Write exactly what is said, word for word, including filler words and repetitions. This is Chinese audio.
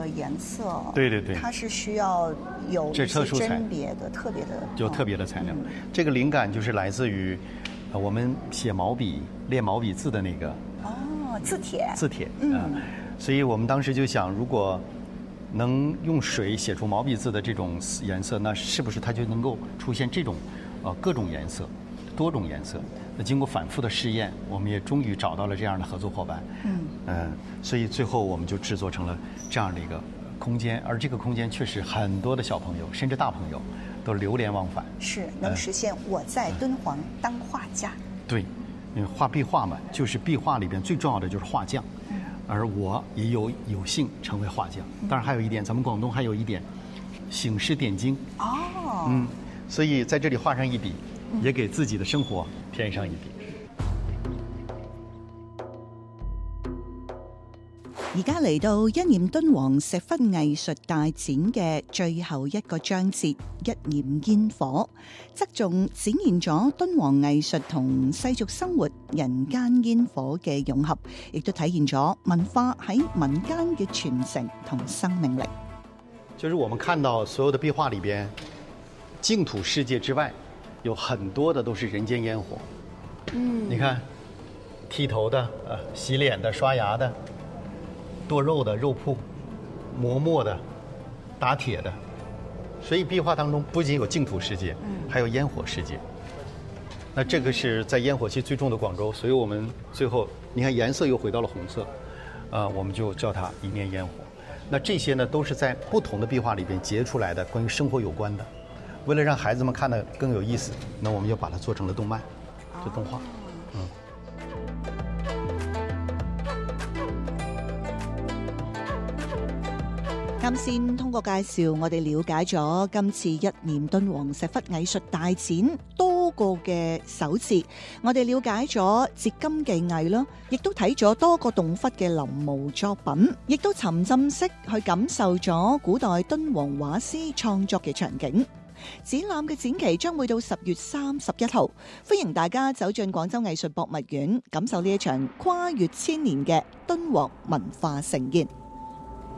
颜色， 对对对， 它是需要有这特殊材甄别的、特别的， 就特别的材料。嗯、这个灵感就是来自于，呃，我们写毛笔、练毛笔字的那个哦，字帖。 字帖，嗯、呃，所以我们当时就想，如果能用水写出毛笔字的这种颜色，那是不是它就能够出现这种，呃，各种颜色、多种颜色？那经过反复的试验，我们也终于找到了这样的合作伙伴。嗯嗯、呃，所以最后我们就制作成了这样的一个空间，而这个空间确实很多的小朋友甚至大朋友都流连忘返。 是能实现我在敦煌当画家。 呃、对，因为画壁画嘛，就是壁画里边最重要的就是画匠。嗯、而我也有有幸成为画匠。当然还有一点，咱们广东还有一点醒狮点睛。 哦。 嗯，所以在这里画上一筆，也給自己的生活添上一筆。 而家嚟到一念敦煌石窟藝術大展嘅最後一個章節，一念煙火，側重展現咗敦煌藝術同世俗生活人間煙火嘅融合，亦都體現咗文化喺民間嘅傳承同生命力。 就是我們看到所有的壁畫裏邊，淨土世界之外，有很多的都是人間煙火。嗯，你看，剃頭的、呃，洗臉的、刷牙的。剁肉的肉鋪，磨墨的，打鐵的，所以壁畫當中不僅有淨土世界，還有煙火世界。那這個是在煙火氣最重的廣州，所以我們最後你看顏色又回到了紅色，啊、呃，我們就叫它一念煙火。那這些呢都是在不同的壁畫裏邊結出來的關於生活有關的。為了讓孩子們看得更有意思，那我們就把它做成了動漫，就動畫。嗯。 啱先通過介紹，我哋了解咗今次一念敦煌石窟藝術大展多個嘅手字，我哋了解咗折金技藝啦，亦都睇咗多個洞窟嘅臨摹作品，亦都沉浸式去感受咗古代敦煌畫師創作嘅場景。展覽嘅展期將會到十月三十一號，歡迎大家走進廣州藝術博物院，感受呢一場跨越千年嘅敦煌文化盛宴。